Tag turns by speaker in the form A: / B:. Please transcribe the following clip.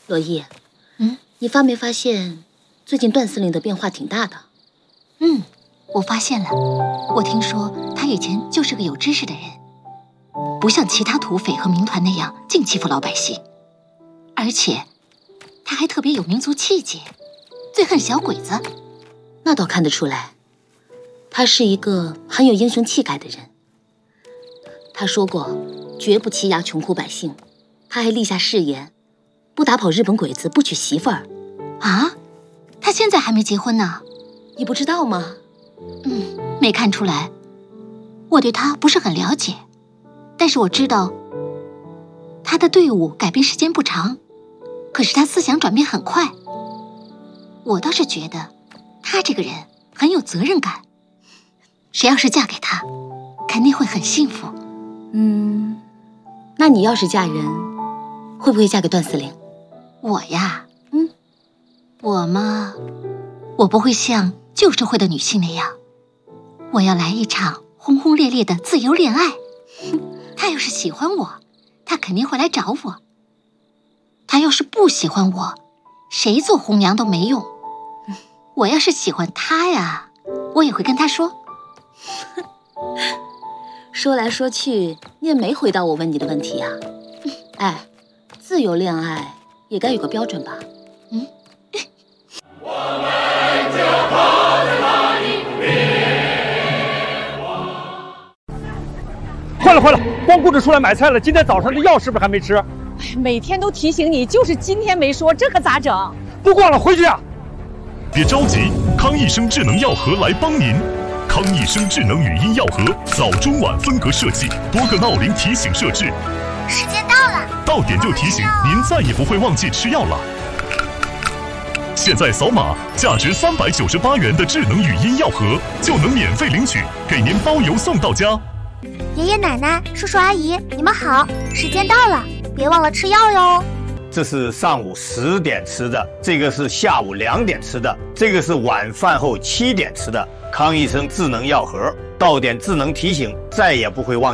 A: 罗毅，你发没发现最近段司令的变化挺大的？
B: 我发现了。我听说他以前就是个有知识的人，不像其他土匪和民团那样净欺负老百姓，而且他还特别有民族气节，最恨小鬼子。
A: 那倒看得出来，他是一个很有英雄气概的人。他说过，绝不欺压穷苦百姓。他还立下誓言，不打跑日本鬼子，不娶媳妇儿。
B: 啊？他现在还没结婚呢？
A: 你不知道吗？
B: 没看出来。我对他不是很了解，但是我知道他的队伍改变时间不长，可是他思想转变很快。我倒是觉得他这个人很有责任感，谁要是嫁给他，肯定会很幸福。
A: 那你要是嫁人，会不会嫁给段司令？
B: 我呀，我嘛，我不会像旧社会的女性那样，我要来一场轰轰烈烈的自由恋爱。他要是喜欢我，他肯定会来找我。他要是不喜欢我，谁做红娘都没用。我要是喜欢他呀，我也会跟他说。
A: 说来说去，你也没回答我问你的问题呀。哎，自由恋爱也该有个标准吧？
C: 我们就靠在那里灭亡。
D: 坏了，光顾着出来买菜了，今天早上的药是不是还没吃？
E: 每天都提醒你，就是今天没说，这可咋整？
D: 不逛了，回去啊！
F: 别着急，康益生智能药盒来帮您。康益生智能语音药盒，早中晚分隔设计，多个闹铃提醒设置。
G: 时间到了，
F: 到点就提醒，您再也不会忘记吃药了。现在扫码，价值398元的智能语音药盒就能免费领取，给您包邮送到家。
G: 爷爷奶奶、叔叔阿姨，你们好，时间到了，别忘了吃药哟。
H: 这是上午10点吃的，这个是下午2点吃的，这个是晚饭后7点吃的。康益生智能药盒，到点智能提醒，再也不会忘记。